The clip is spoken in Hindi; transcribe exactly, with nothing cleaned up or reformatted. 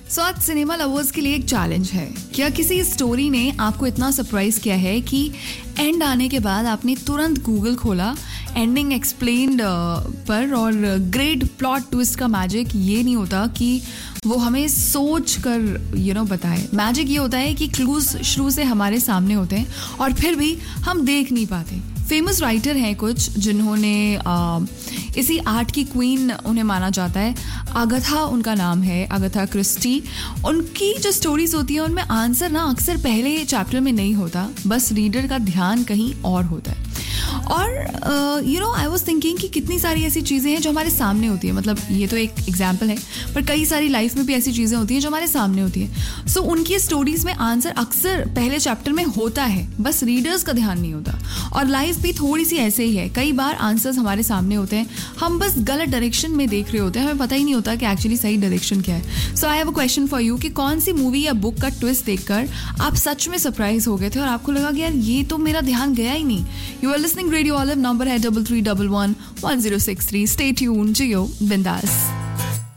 सो आज सिनेमा लवर्स के लिए एक चैलेंज है. क्या किसी स्टोरी ने आपको इतना सरप्राइज किया है कि एंड आने के बाद आपने तुरंत गूगल खोला एंडिंग एक्सप्लेन्ड पर, और ग्रेट प्लॉट ट्विस्ट का मैजिक ये नहीं होता कि वो हमें सोच कर यू नो बताए. मैजिक ये होता है कि क्लूज शुरू से हमारे सामने होते हैं और फिर भी हम देख नहीं पाते. फेमस राइटर हैं कुछ जिन्होंने आ, इसी आर्ट की क्वीन उन्हें माना जाता है. अगाथा उनका नाम है, अगाथा क्रिस्टी. उनकी जो स्टोरीज होती हैं उनमें आंसर ना अक्सर पहले चैप्टर में नहीं होता, बस रीडर का ध्यान कहीं और होता है. और you know I was thinking कि कितनी सारी ऐसी चीज़ें हैं जो हमारे सामने होती हैं. मतलब ये तो एक एग्जांपल है, पर कई सारी लाइफ में भी ऐसी चीज़ें होती हैं जो हमारे सामने होती हैं. सो so, उनकी स्टोरीज में आंसर अक्सर पहले चैप्टर में होता है, बस रीडर्स का ध्यान नहीं होता. और लाइफ भी थोड़ी सी ऐसे ही है. कई बार आंसर्स हमारे सामने होते हैं, हम बस गलत डायरेक्शन में देख रहे होते हैं, हमें पता ही नहीं होता कि एक्चुअली सही डायरेक्शन क्या है. सो I have a question for you कि कौन सी मूवी या बुक का ट्विस्ट देखकर आप सच में सरप्राइज हो गए थे और आपको लगा कि यार ये तो मेरा ध्यान गया ही नहीं. You are listening radio olive, number है double three double one one zero six three. Stay tuned, जियो बिंदास.